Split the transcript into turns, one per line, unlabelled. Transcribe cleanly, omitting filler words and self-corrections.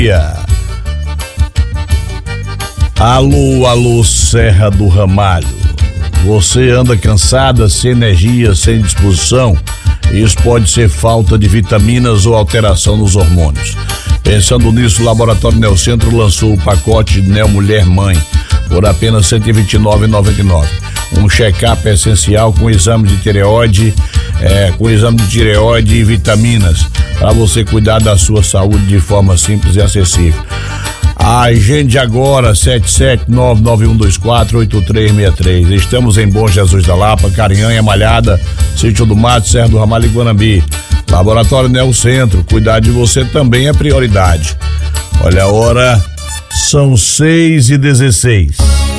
Alô, alô, Serra do Ramalho. Você anda cansada, sem energia, sem disposição? Isso pode ser falta de vitaminas ou alteração nos hormônios. Pensando nisso, o Laboratório Neocentro lançou o pacote Neo Mulher Mãe por apenas R$ 129,99. Um check-up essencial com exame de tireoide, e vitaminas para você cuidar da sua saúde de forma simples e acessível. Agende agora, 77991248363. Estamos em Bom Jesus da Lapa, Carinhanha, Malhada, Sítio do Mato, Serra do Ramalho e Guanambi. Laboratório Neocentro, cuidar de você também é prioridade. Olha a hora, são 6h16.